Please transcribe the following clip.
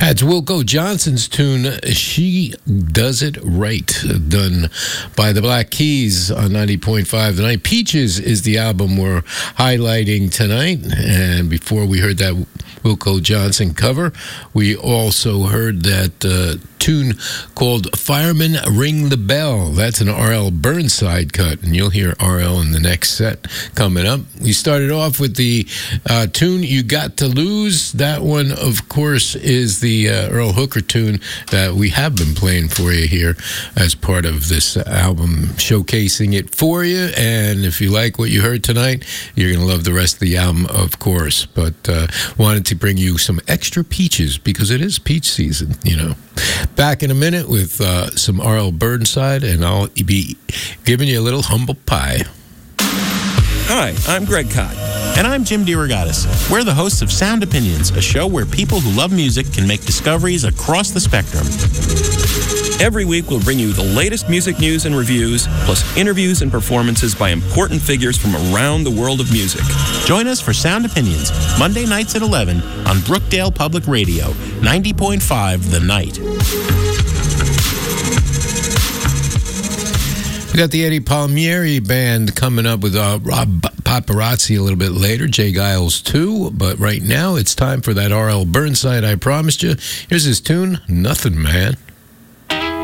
That's Wilco Johnson's tune, She Does It Right, done by the Black Keys on 90.5 tonight. Peaches is the album we're highlighting tonight. And before we heard that Wilco Johnson cover, we also heard that tune called Fireman Ring the Bell. That's an R.L. Burnside cut, and you'll hear R.L. in the next set coming up. We started off with the tune You Got to Lose. That one, of course, is the Earl Hooker tune that we have been playing for you here as part of this album, showcasing it for you. And if you like what you heard tonight, you're going to love the rest of the album, of course. But wanted to bring you some extra peaches because it is peach season, you know. Back in a minute with some R.L. Burnside, and I'll be giving you a little humble pie. Hi, I'm Greg Kot. And I'm Jim DeRogatis. We're the hosts of Sound Opinions, a show where people who love music can make discoveries across the spectrum. Every week, we'll bring you the latest music news and reviews, plus interviews and performances by important figures from around the world of music. Join us for Sound Opinions, Monday nights at 11 on Brookdale Public Radio, 90.5 The Night. We got the Eddie Palmieri Band coming up with Rob Paparazzi a little bit later, Jay Giles too, but right now it's time for that R.L. Burnside I promised you. Here's his tune, Nothing Man.